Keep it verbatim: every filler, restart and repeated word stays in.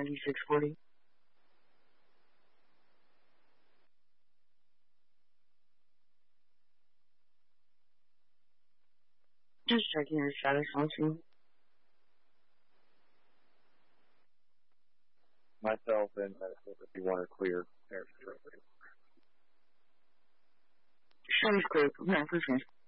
ninety-six forty. Just checking your status on scene. Myself and medical fifty-one are clear. Status clear. Prepare for change.